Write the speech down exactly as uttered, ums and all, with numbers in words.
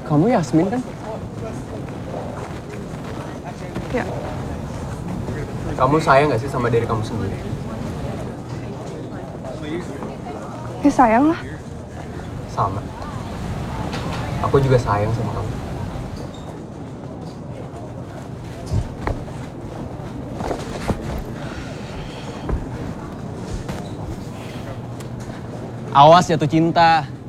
Kamu Yasmin kan? Ya. Kamu sayang gak sih sama diri kamu sendiri? Ya sayang lah. Sama. Aku juga sayang sama kamu. Awas jatuh cinta.